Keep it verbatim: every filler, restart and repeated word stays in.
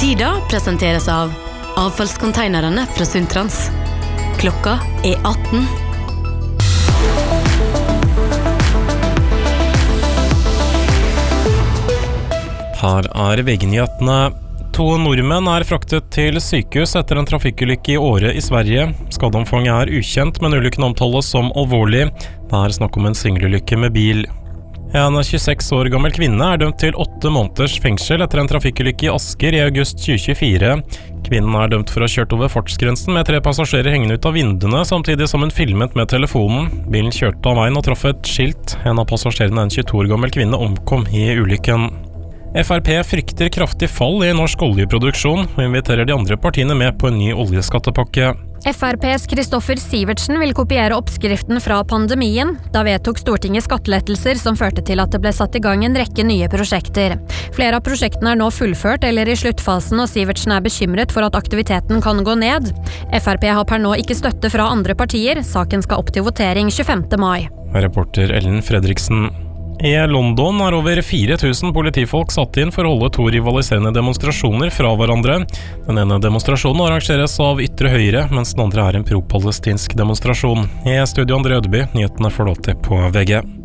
Tida presenteres av avfallskonteinerne fra Sundtrans. Klokka er atten. Her er V G-nyhetene. To nordmenn er fraktet til sykehus etter en trafikkulykke i Åre i Sverige. Skadeomfanget er ukjent, men ulykken omtales som alvorlig. Det er snakk om en singelulykke med bil. En tjueseks år gammel kvinne er dømt til åtte måneders fengsel etter en trafikkulykke i Asker i august tjue tjuefire. Kvinnen er dømt for å ha kjørt over fartsgrensen med tre passasjerer hengende ut av vinduene, samtidig som hun filmet med telefonen. Bilen kjørte av veien og traff et skilt. En av passasjerene, en tjueto år gammel kvinne, omkom i ulykken. F R P frykter kraftig fall i norsk oljeproduksjon, og inviterer de andre partiene med på en ny oljeskattepakke. F R P's Kristoffer Sivertsen vil kopiere oppskriften fra pandemien. Da vedtok Stortinget skattelettelser som førte til at det ble satt i gang en rekke nye prosjekter. Flere av prosjektene er nå fullført eller i sluttfasen, og Sivertsen er bekymret for at aktiviteten kan gå ned. F R P har per nå ikke støtte fra andre partier. Saken skal opp til votering tjuefemte mai. Reporter Ellen Fredriksen. I London er over fire tusen politifolk satt inn for å holde to rivaliserende demonstrasjoner fra hverandre. Den ene demonstrasjonen arrangeres av ytre høyre, mens den andre er en pro-palestinsk demonstrasjon. I studio André Ødeby, nyhetene får lov til på V G.